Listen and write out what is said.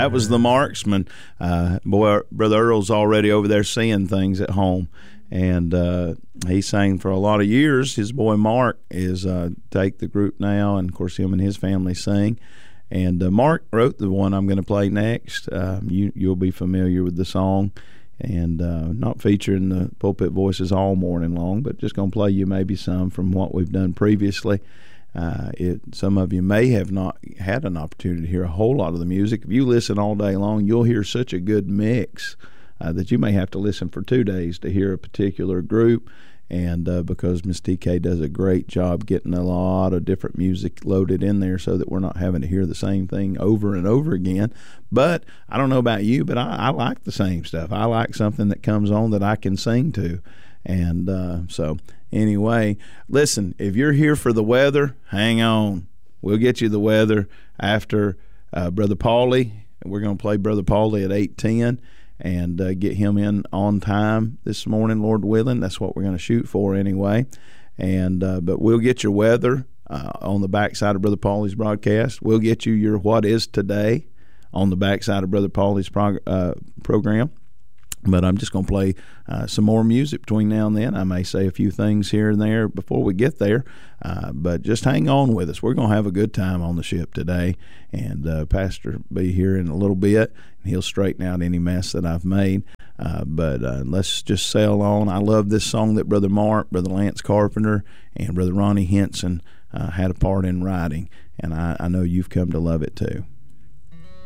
that was the Marksman. Boy, Brother Earl's already over there seeing things at home. And he sang for a lot of years. His boy Mark is take the group now, and of course him and his family sing. And Mark wrote the one I'm going to play next. You'll be familiar with the song, and not featuring the pulpit voices all morning long, but just going to play you maybe some from what we've done previously. Some of you may have not had an opportunity to hear a whole lot of the music. If you listen all day long, you'll hear such a good mix that you may have to listen for 2 days to hear a particular group. And because Miss TK does a great job getting a lot of different music loaded in there so that we're not having to hear the same thing over and over again. But I don't know about you, but I like the same stuff. I like something that comes on that I can sing to. And so anyway, listen, if you're here for the weather, hang on. We'll get you the weather after Brother Paulie. We're going to play Brother Paulie at 8:10. And get him in on time this morning, Lord willing. That's what we're going to shoot for anyway. And but we'll get your weather on the backside of Brother Paulie's broadcast. We'll get you your What Is Today on the backside of Brother Paulie's program. But I'm just going to play some more music between now and then. I may say a few things here and there before we get there, but just hang on with us. We're going to have a good time on the ship today, and Pastor will be here in a little bit, and he'll straighten out any mess that I've made. But let's just sail on. I love this song that Brother Mark, Brother Lance Carpenter, and Brother Ronnie Henson had a part in writing, and I know you've come to love it too.